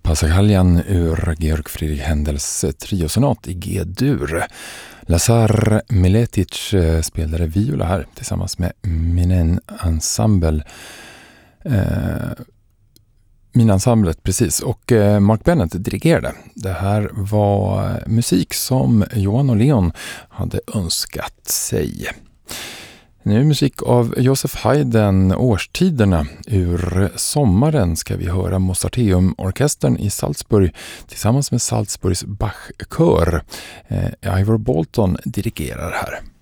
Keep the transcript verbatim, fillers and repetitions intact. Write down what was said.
Passacaglia ur Georg Friedrich Händels triosonat i G-dur. Lazar Miletic spelade viola här tillsammans med Minen Ensemble. Eh, Minensemblet, precis. Och eh, Mark Bennett dirigerade. Det här var musik som Johan och Leon hade önskat sig. Nu musik av Joseph Haydn, Årstiderna. Ur Sommaren ska vi höra Mozarteum-orkestern i Salzburg tillsammans med Salzburgs Bachkör. Eh, Ivor Bolton dirigerar här.